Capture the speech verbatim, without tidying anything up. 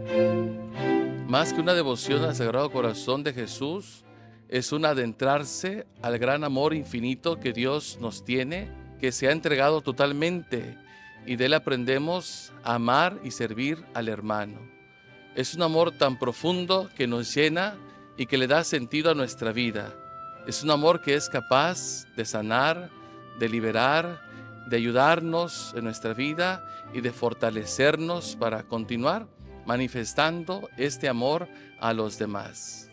Más que una devoción al Sagrado Corazón de Jesús, es un adentrarse al gran amor infinito que Dios nos tiene, que se ha entregado totalmente, y de él aprendemos a amar y servir al hermano. Es un amor tan profundo que nos llena y que le da sentido a nuestra vida. Es un amor que es capaz de sanar, de liberar, de ayudarnos en nuestra vida y de fortalecernos para continuar manifestando este amor a los demás.